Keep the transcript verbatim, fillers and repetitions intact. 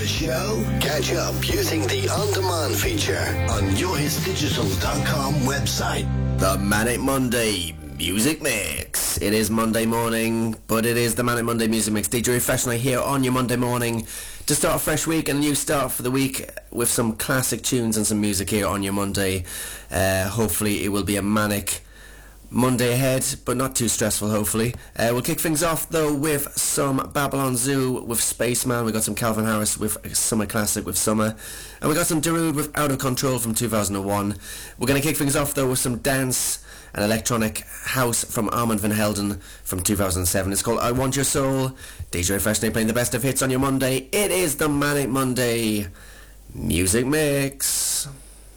a show? Catch up using the on-demand feature on your hits digital dot com website. The Manic Monday Music Mix. It is Monday morning, but it is the Manic Monday Music Mix. D J Refreshner here on your Monday morning to start a fresh week and a new start for the week with some classic tunes and some music here on your Monday. Uh, hopefully it will be a manic Monday ahead, but not too stressful, hopefully. Uh, we'll kick things off, though, with some Babylon Zoo with Spaceman. We got some Calvin Harris with a Summer Classic with Summer. And we got some Darude with Out of Control from two thousand one. We're going to kick things off, though, with some dance and electronic house from Armand Van Helden from two thousand seven. It's called I Want Your Soul. D J Freshney playing the best of hits on your Monday. It is the Manic Monday Music Mix.